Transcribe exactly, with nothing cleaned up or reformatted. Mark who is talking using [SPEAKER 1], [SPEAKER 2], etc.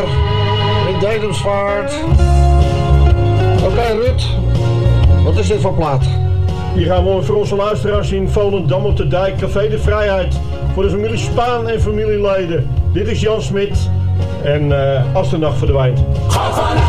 [SPEAKER 1] daar in Dedemsvaart. Oké, okay, Ruud. Wat is dit voor plaat?
[SPEAKER 2] Hier gaan we voor onze luisteraars in Volendam op de Dijk, Café de Vrijheid. Voor de familie Spaan en familieleden. Dit is Jan Smit. En uh, als de nacht verdwijnt.